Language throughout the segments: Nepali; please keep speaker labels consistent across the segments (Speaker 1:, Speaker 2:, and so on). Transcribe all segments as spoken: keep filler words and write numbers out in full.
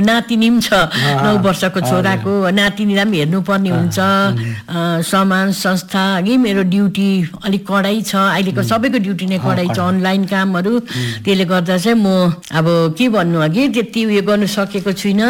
Speaker 1: नातिनी पनि छ नौ वर्षको छोराको नातिनीलाई पनि हेर्नुपर्ने हुन्छ समाज संस्था अघि मेरो ड्युटी अलिक कडै छ अहिलेको सबैको ड्युटी नै कडै छ अनलाइन कामहरू त्यसले गर्दा चाहिँ म अब के भन्नु अघि त्यति उयो गर्नु सकेको छुइनँ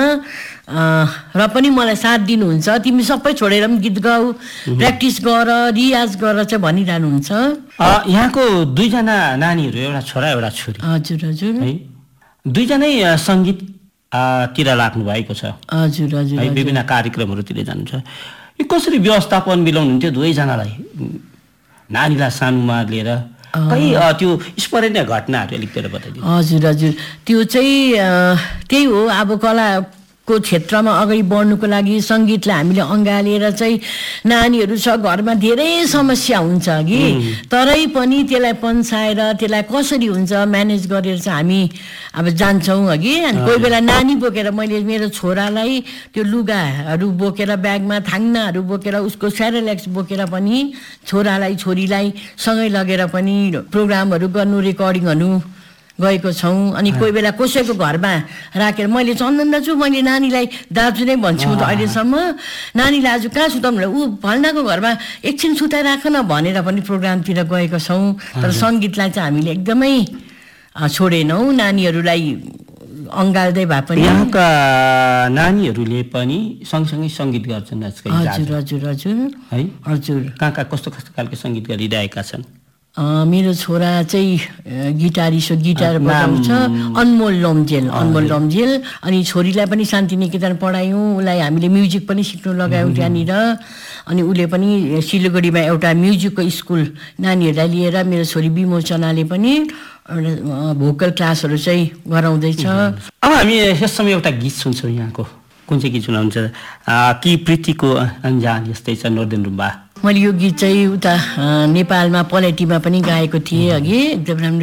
Speaker 1: र पनि मलाई साथ दिनुहुन्छ तिमी सबै छोडेर पनि गीत गाऊ प्र्याक्टिस गर रियाज गर चाहिँ भनिरहनुहुन्छ
Speaker 2: यहाँको दुईजना नानीहरू एउटा छोरा एउटा छोरी
Speaker 1: हजुर हजुर
Speaker 2: है दुईजनै सङ्गीत तिर लाग्नु भएको छ
Speaker 1: हजुर हजुर
Speaker 2: विभिन्न कार्यक्रमहरूतिर जानुहुन्छ यो कसरी व्यवस्थापन मिलाउनुहुन्थ्यो दुवैजनालाई नानीलाई सानोमा लिएर कही त्यो स्मरणीय घटनाहरू अलिक धेरै बताइदिनु
Speaker 1: हजुर हजुर त्यो चाहिँ त्यही हो अब कला को क्षेत्रमा अगाडि बढ्नुको लागि सङ्गीतलाई हामीले अँगालेर चाहिँ नानीहरू छ घरमा धेरै समस्या हुन्छ कि तरै पनि त्यसलाई पन्साएर त्यसलाई कसरी हुन्छ म्यानेज गरेर चाहिँ हामी अब जान्छौँ अघि अनि कोही बेला नानी बोकेर मैले मेरो छोरालाई त्यो लुगाहरू बोकेर ब्यागमा थाङ्नाहरू बोकेर उसको सेरेलेक्स बोकेर पनि छोरालाई छोरीलाई सँगै लगेर पनि प्रोग्रामहरू गर्नु रेकर्डिङहरू गएको छौँ अनि कोही बेला कसैको घरमा राखेर मैले चन्दन दाजु मैले नानीलाई दाजु नै भन्छु त अहिलेसम्म नानीलाई आज कहाँ सुताउनु ऊ फल्नाको घरमा एकछिन सुताइराख न भनेर पनि प्रोग्रामतिर गएको छौँ तर सङ्गीतलाई चाहिँ हामीले एकदमै छोडेनौँ नानीहरूलाई अँगाल्दै भए पनि
Speaker 2: यहाँका नानीहरूले पनि सँगसँगै सङ्गीत गर्छन्
Speaker 1: हजुर हजुर हजुर
Speaker 2: है
Speaker 1: हजुर
Speaker 2: कहाँ कहाँ कस्तो कस्तो खालको सङ्गीत गरिरहेका छन्
Speaker 1: मेरो छोरा चाहिँ गिटारिस्ट हो गिटार बजाउँछ अनमोल लम्जेल अनमोल लम्जेल अनि छोरीलाई पनि शान्तिनिकेतन पढायौँ उसलाई हामीले म्युजिक पनि सिक्नु लगायौँ त्यहाँनिर अनि उसले पनि सिलगढीमा एउटा म्युजिकको स्कुल नानीहरूलाई लिएर मेरो छोरी विमोचनाले पनि भोकल क्लासहरू चाहिँ गराउँदैछ
Speaker 2: अब हामी यस समय एउटा गीत सुन्छौँ यहाँको कुन चाहिँ गीत सुनाउँछ कि प्रीतिको अन्जान यस्तै छ नर्देन रुम्बा
Speaker 1: मैले यो गीत चाहिँ उता नेपालमा पलेटीमा पनि गाएको थिएँ अघि एकदम राम्रो